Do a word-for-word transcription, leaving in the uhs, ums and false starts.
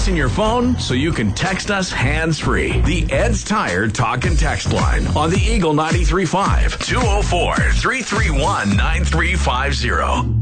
device in your phone so you can text us hands-free. The Ed's Tire Talk and Text line on the Eagle ninety-three point five, two oh four, three three one, nine three five zero.